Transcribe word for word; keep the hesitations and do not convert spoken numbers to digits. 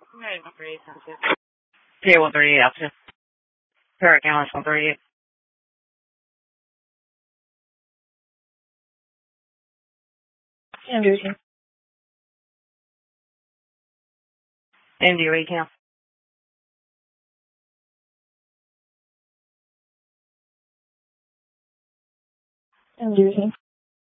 Right, one thirty-eight, sounds good. P A one thirty-eight, altitude. Parrot Gallus one thirty-eight. M D O E. M D O E, count. M D O E.